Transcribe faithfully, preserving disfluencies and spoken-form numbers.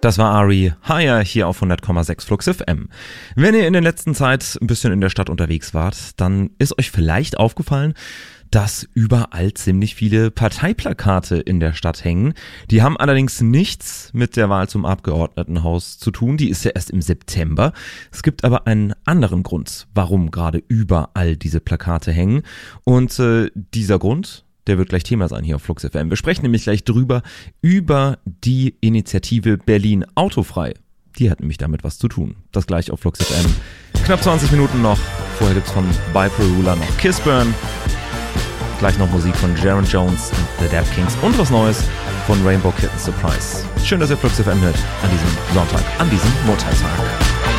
Das war Ari Higher hier auf hundert Komma sechs Flux F M. Wenn ihr in der letzten Zeit ein bisschen in der Stadt unterwegs wart, dann ist euch vielleicht aufgefallen, dass überall ziemlich viele Parteiplakate in der Stadt hängen. Die haben allerdings nichts mit der Wahl zum Abgeordnetenhaus zu tun. Die ist ja erst im September. Es gibt aber einen anderen Grund, warum gerade überall diese Plakate hängen. Und äh, dieser Grund, der wird gleich Thema sein hier auf Flux F M. Wir sprechen nämlich gleich drüber, über die Initiative Berlin Autofrei. Die hat nämlich damit was zu tun. Das gleich auf Flux F M. Knapp zwanzig Minuten noch. Vorher gibt's von Bipolar noch Kissburn. Gleich noch Musik von Jaron Jones und The Dap Kings und was Neues von Rainbow Kitten Surprise. Schön, dass ihr Flux F M hört an diesem Sonntag, an diesem Muttertag.